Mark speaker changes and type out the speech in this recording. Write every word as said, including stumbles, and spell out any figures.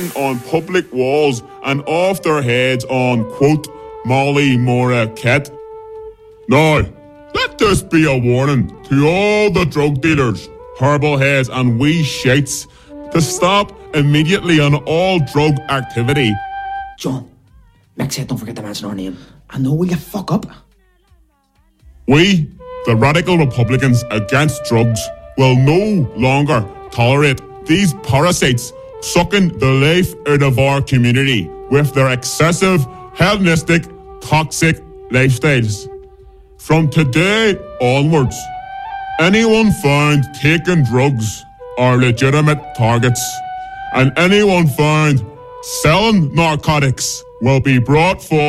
Speaker 1: on public walls and off their heads on, quote, Molly Morakette. Now, let this be a warning to all the drug dealers, herbal heads and wee shites to stop immediately on all drug activity.
Speaker 2: John, Mick said don't forget to mention our name. I know, will you fuck up?
Speaker 1: We, the radical Republicans against drugs, will no longer tolerate these parasites sucking the life out of our community with their excessive, hedonistic, toxic lifestyles. From today onwards, anyone found taking drugs are legitimate targets, and anyone found selling narcotics will be brought forward